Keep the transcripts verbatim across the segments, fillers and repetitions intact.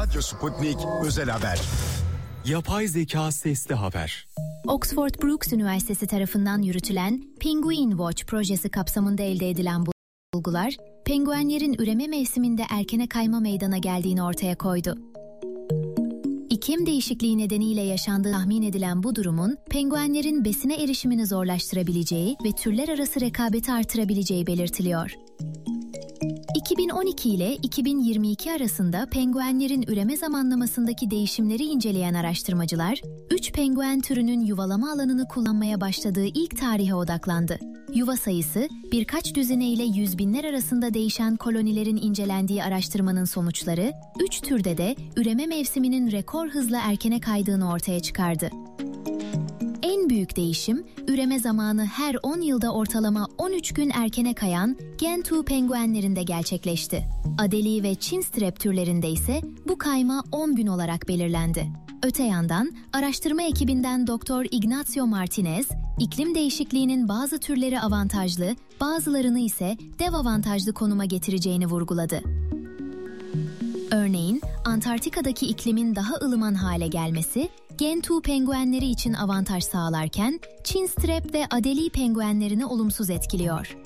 Radyo Sputnik Özel Haber. Yapay zeka sesli haber. Oxford Brookes Üniversitesi tarafından yürütülen Penguin Watch projesi kapsamında elde edilen bulgular, penguenlerin üreme mevsiminde erkene kayma meydana geldiğini ortaya koydu. İklim değişikliği nedeniyle yaşandığı tahmin edilen bu durumun, penguenlerin besine erişimini zorlaştırabileceği ve türler arası rekabeti artırabileceği belirtiliyor. iki bin on iki ile iki bin yirmi iki arasında penguenlerin üreme zamanlamasındaki değişimleri inceleyen araştırmacılar, üç penguen türünün yuvalama alanını kullanmaya başladığı ilk tarihe odaklandı. Yuva sayısı, birkaç düzine ile yüz binler arasında değişen kolonilerin incelendiği araştırmanın sonuçları, üç türde de üreme mevsiminin rekor hızla erkene kaydığını ortaya çıkardı. En büyük değişim, üreme zamanı her on yılda ortalama on üç gün erkene kayan Gentoo penguenlerinde gerçekleşti. Adelie ve Chinstrap türlerinde ise bu kayma on gün olarak belirlendi. Öte yandan, araştırma ekibinden Doktor Ignacio Martinez, iklim değişikliğinin bazı türleri avantajlı, bazılarını ise dezavantajlı konuma getireceğini vurguladı. Örneğin, Antarktika'daki iklimin daha ılıman hale gelmesi, Gentoo penguenleri için avantaj sağlarken, Chinstrap ve Adelie penguenlerini olumsuz etkiliyor.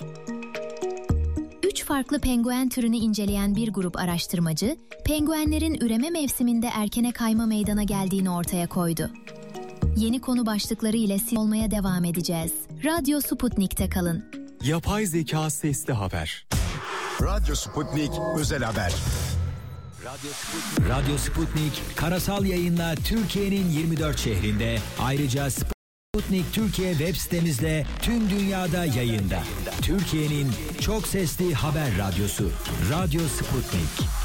Üç farklı penguen türünü inceleyen bir grup araştırmacı, penguenlerin üreme mevsiminde erkene kayma meydana geldiğini ortaya koydu. Yeni konu başlıkları ile olmaya devam edeceğiz. Radyo Sputnik'te kalın. Yapay zeka sesli haber. Radyo Sputnik Özel Haber. Radyo Sputnik. Radyo Sputnik karasal yayınla Türkiye'nin yirmi dört şehrinde, ayrıca Sputnik Türkiye web sitemizle tüm dünyada yayında. Türkiye'nin çok sesli haber radyosu Radyo Sputnik.